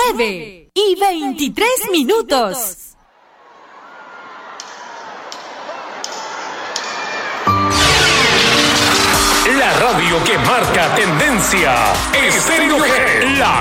9:23. La radio que marca tendencia. Estéreo G, la